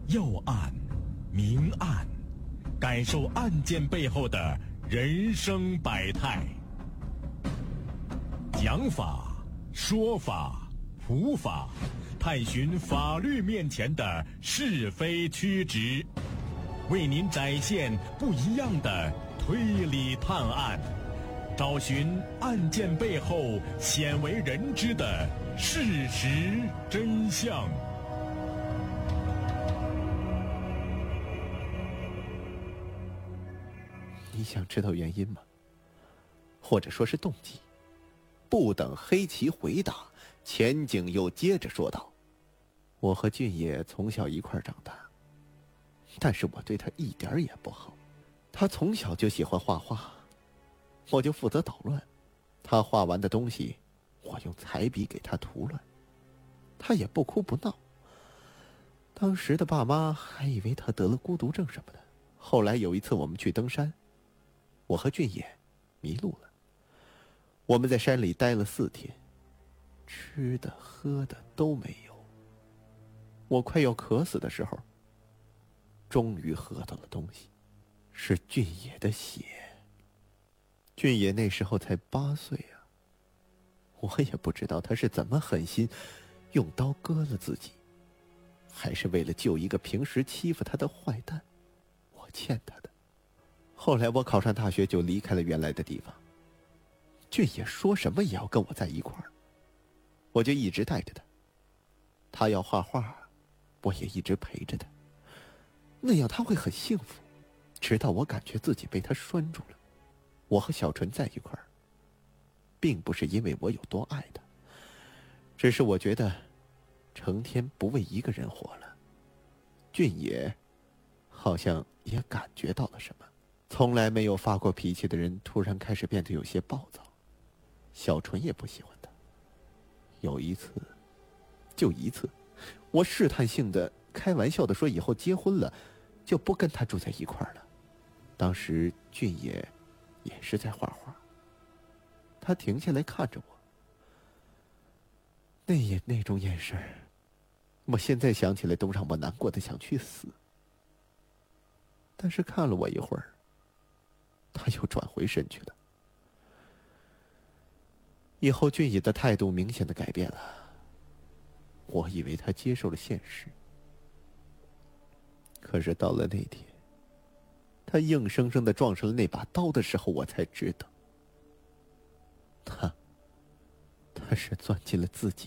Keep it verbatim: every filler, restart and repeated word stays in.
要案、明案，感受案件背后的人生百态。讲法、说法、普法，探寻法律面前的是非曲直，为您展现不一样的推理探案，找寻案件背后鲜为人知的事实真相。 你想知道原因吗？或者说是动机？不等黑棋回答，钱景又接着说道：我和俊野从小一块长大，但是我对他一点也不好。他从小就喜欢画画，我就负责捣乱。他画完的东西，我用彩笔给他涂乱，他也不哭不闹。当时的爸妈还以为他得了孤独症什么的。后来有一次我们去登山，我和俊野迷路了。我们在山里待了四天，吃的喝的都没有。我快要渴死的时候，终于喝到了东西，是俊野的血。俊野那时候才八岁啊，我也不知道他是怎么狠心用刀割了自己，还是为了救一个平时欺负他的坏蛋，我欠他的。后来我考上大学就离开了原来的地方，俊野说什么也要跟我在一块儿，我就一直带着他。他要画画，我也一直陪着他，那样他会很幸福。直到我感觉自己被他拴住了。我和小纯在一块儿，并不是因为我有多爱他，只是我觉得成天不为一个人活了。俊野好像也感觉到了什么，从来没有发过脾气的人突然开始变得有些暴躁。小纯也不喜欢他。有一次，就一次，我试探性的开玩笑的说以后结婚了就不跟他住在一块儿了。当时俊野也是在画画，他停下来看着我，那眼那种眼神，我现在想起来都让我难过的想去死。但是看了我一会儿，他又转回身去了。以后俊野的态度明显的改变了，我以为他接受了现实。可是到了那天，他硬生生的撞上了那把刀的时候，我才知道，他他是钻进了自己